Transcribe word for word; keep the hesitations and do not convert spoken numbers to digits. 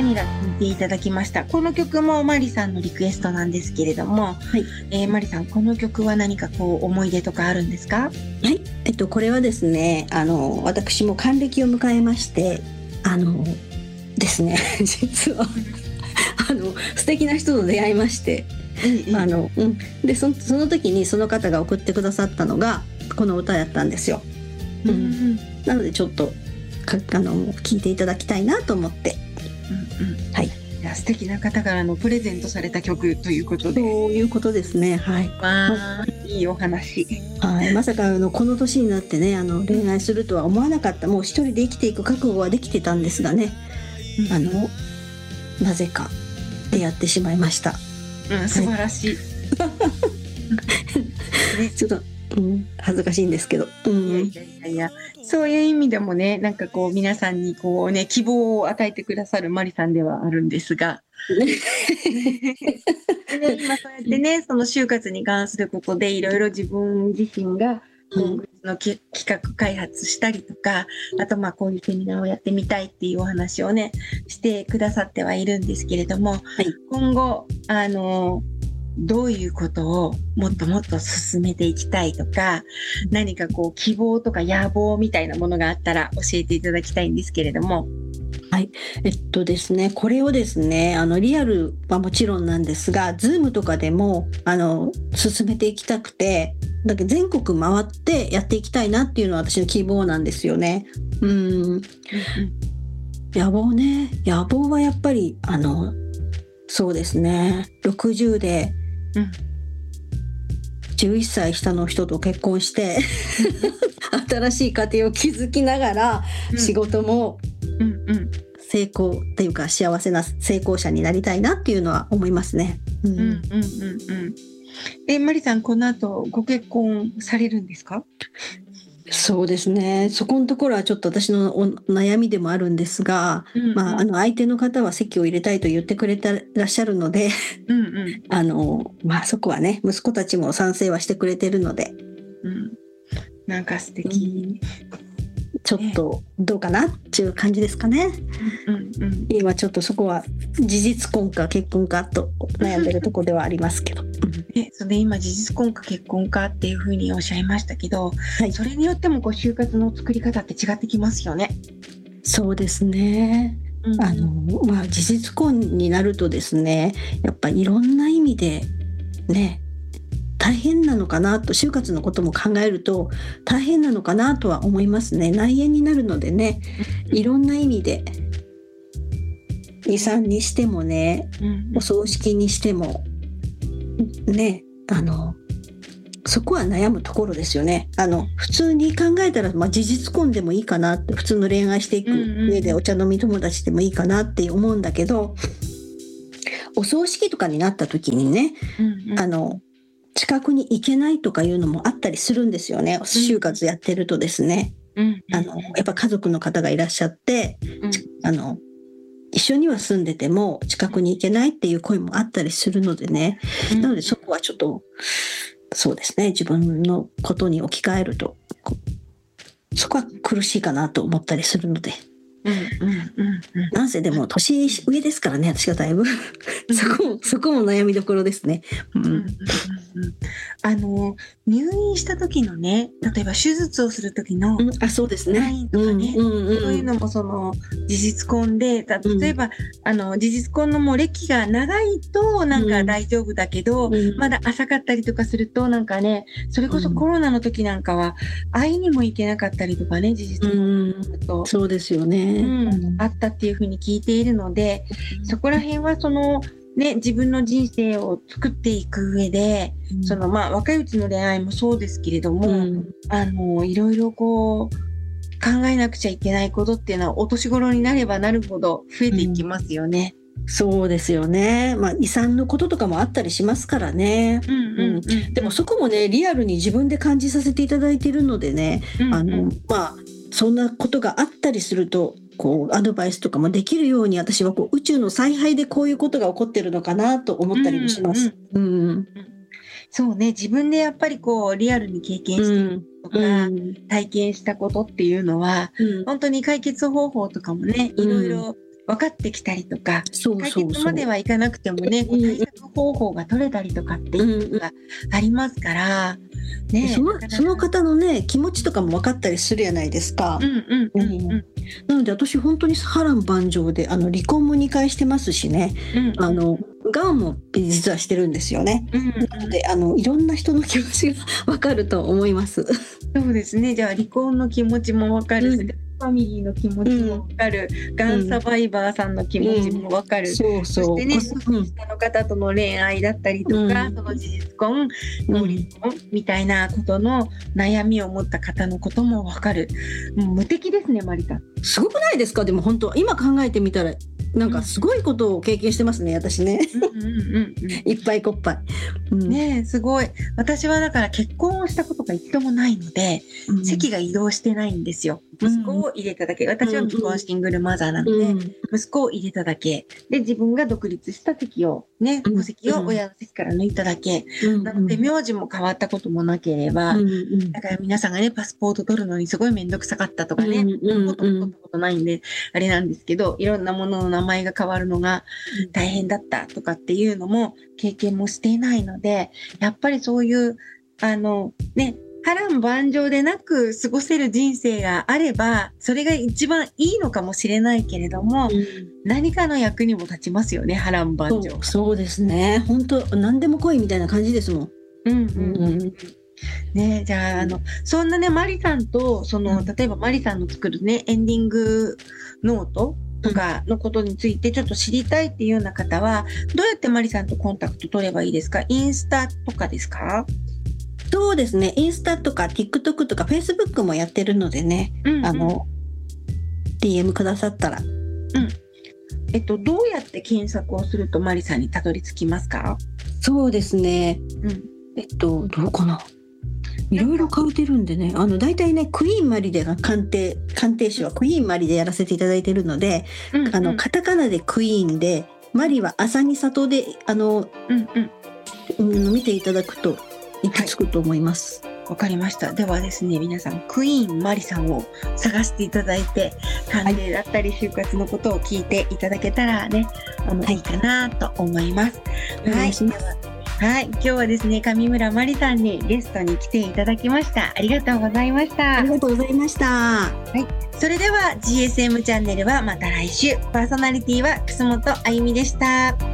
バニラ聴いていただきました。この曲もマリさんのリクエストなんですけれども、 はい、 えー、マリさん、この曲は何かこう思い出とかあるんですか？ はい、えっと、これはですね、あの私も還暦を迎えまして、あのですね実はあの素敵な人と出会いまして、あの、うん、で そ, その時にその方が送ってくださったのがこの歌やったんですよ。うんうん、なのでちょっとかあの聞いていただきたいなと思って、 うんうん、はい、いや素敵な方からのプレゼントされた曲ということで。 そういうことですね。はい。 わー、いいお話。 はい、まさかあのこの年になってね、あの恋愛するとは思わなかった。もう一人で生きていく覚悟はできてたんですがね、うん、あのなぜか出会ってしまいました。 うん、素晴らしい。 ね、ちょっと、うん、恥ずかしいんですけど、うん、 いやいやいやいや、そういう意味でもね、なんかこう皆さんにこうね希望を与えてくださるマリさんではあるんですが、でね、今そうやってね、その就活に関することでいろいろ自分自身がこうグッズの企画開発したりとか、あとまあこういうセミナーをやってみたいっていうお話をねしてくださってはいるんですけれども、はい、今後あのどういうことをもっともっと進めていきたいとか、何かこう希望とか野望みたいなものがあったら教えていただきたいんですけれども。 はい、えっとですね、これをですね、あのリアルはもちろんなんですが、ズームとかでもあの進めていきたくて、だけど全国回ってやっていきたいなっていうのは私の希望なんですよね。うん、うんうん、野望ね、野望はやっぱりあのそうですね、ろくじゅうで、うん、じゅういっさい下の人と結婚して新しい家庭を築きながら、うん、仕事も、うんうん、成功っていうか幸せな成功者になりたいなっていうのは思いますね。うんうんうんうん。 え、マリさん、この後ご結婚されるんですか？ そうですね、そこのところはちょっと私のお悩みでもあるんですが、うんうん、まあ、あの相手の方は籍を入れたいと言ってくれてらっしゃるので、うんうん、あのまあ、そこはね息子たちも賛成はしてくれてるので、 うん、なんか素敵、 うん、ちょっとどうかなっていう感じですかね。うんうんうん、今ちょっとそこは事実婚か結婚かと悩んでるところではありますけど、 ね、それ今事実婚か結婚かっていうふうにおっしゃいましたけど、はい、それによってもこう就活の作り方って違ってきますよね。 そうですね、うんうん、あのまあ、事実婚になるとですね、やっぱりいろんな意味でね大変なのかなと、就活のことも考えると大変なのかなとは思いますね。内縁になるのでね、いろんな意味で遺産にしてもね、お葬式にしてもね、あのそこは悩むところですよね。あの普通に考えたら、まあ、事実婚でもいいかなって、普通の恋愛していく上でお茶飲み友達でもいいかなって思うんだけど、お葬式とかになった時にね、うんうん、あの近くに行けないとかいうのもあったりするんですよね。就活やってるとですね、うん、あのやっぱ家族の方がいらっしゃって、うん、あの一緒には住んでても近くに行けないっていう声もあったりするのでね、うん、なのでそこはちょっとそうですね、自分のことに置き換えるとそこは苦しいかなと思ったりするので、うんうんうんうん、なんせでも年上ですからね、私がだいぶそこもそこも悩みどころですね。うんうんうんうん、 あの入院した時のね、例えば手術をする時の、 うん、あ、そうですね、 ラインとかね、うんうんうん、そういうのもその事実婚で、例えば、うん、あの事実婚のもう歴が長いとなんか大丈夫だけど、うん、まだ浅かったりとかするとなんかね、それこそコロナの時なんかは会いにも行けなかったりとかね、事実婚と、うん、 そうですよね、 うん、あったっていうふうに聞いているので、そこら辺はそのね、自分の人生を作っていく上で、うん、そのまあ若いうちの恋愛もそうですけれども、うん、あのいろいろこう考えなくちゃいけないことっていうのはお年頃になればなるほど増えていきますよね。 うん、そうですよね。まあ遺産のこととかもあったりしますからね。うんうんうんうん、でもそこもねリアルに自分で感じさせていただいているのでね、うんうん、あのまあそんなことがあったりするとこうアドバイスとかもできるように、私はこう宇宙の采配でこういうことが起こってるのかなと思ったりもします。うんうんうん、 そうね、自分でやっぱりこうリアルに経験してるとか、うん、体験したことっていうのは、うん、本当に解決方法とかもね、いろいろ分かってきたりとか、 そうそうそう、 解決まではいかなくてもね、こう対策方法が取れたりとかっていうのがありますから、ね、 その、その方のね気持ちとかも分かったりするやないですか。 うんうんうんうん、 なので私本当に波乱万丈で、あの離婚もにかいしてますしね、うんうん、あのがんも実はしてるんですよね、うんうん、なのであのいろんな人の気持ちが分かると思います。 そうですね。じゃあ離婚の気持ちも分かるし、うん、ファミリーの気持ちも分かる、うん、がんサバイバーさんの気持ちも分かる、うん、 そうそう、 そしてね、年下の方との恋愛だったりとか、うん、その事実婚、法律婚みたいなことの悩みを持った方のことも分かる。もう無敵ですね、マリさん。 すごくないですか？でも本当今考えてみたらなんかすごいことを経験してますね、私ね。うんうんうんうん、いっぱいこっぱい、 うん、ねえ、すごい。私はだから結婚をしたことが一度もないので、うん、籍が移動してないんですよ。息子を入れただけ、私は未婚シングルマザーなので、うん、息子を入れただけで、自分が独立した籍をね、戸籍を親の籍から抜いただけ、うん、なので名字も変わったこともなければ、うん、だから皆さんがねパスポート取るのにすごいめんどくさかったとかね、うん、ことも取ったことないんであれなんですけど、いろんなものの名前が変わるのが大変だったとかっていうのも経験もしていないので、やっぱりそういうあのね、波乱万丈でなく過ごせる人生があれば、それが一番いいのかもしれないけれども、うん、何かの役にも立ちますよね、波乱万丈。 そう、そうですね。本当何でも来いみたいな感じですもん。 うんうんうん。うんね、じゃあ、あの、そんなね、マリさんと、その、例えばマリさんの作るね、エンディングノートとかのことについてちょっと知りたいっていうような方は、どうやってマリさんとコンタクト取ればいいですか？インスタとかですか？ そうですね。インスタとか TikTok とか Facebook もやってるのでね、うんうん、あの、ディーエム くださったら。うん。 えっと、どうやって検索をするとマリさんにたどり着きますか？ そうですね。うん。えっと、どうかな。いろいろ書いてるんでね、あの大体ねクイーンマリでが鑑定鑑定士はクイーンマリでやらせていただいてるので、うんうん、あのカタカナでクイーンでマリは朝に里であの、うんうん、見ていただくと行き着くと思います。 わ、はい、かりました。ではですね、皆さんクイーンマリさんを探していただいて、鑑定だったり就活のことを聞いていただけたらね、あの、はい、いいかなと思います。 お願いします。 はい、今日はですね、上村まりさんにゲストに来ていただきました。ありがとうございました。 ありがとうございました。はい、それでは ジーエスエム チャンネルはまた来週。パーソナリティは楠本あゆみでした。